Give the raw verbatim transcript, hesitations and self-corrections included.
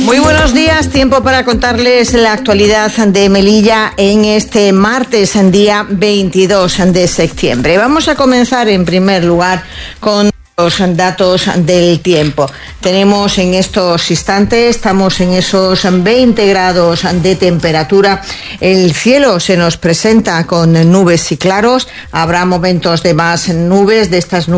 Muy buenos días, tiempo para contarles la actualidad de Melilla en este martes, en día veintidós de septiembre. Vamos a comenzar en primer lugar con los datos del tiempo. Tenemos en estos instantes, estamos en esos veinte grados de temperatura. El cielo se nos presenta con nubes y claros. Habrá momentos de más nubes, de estas nubes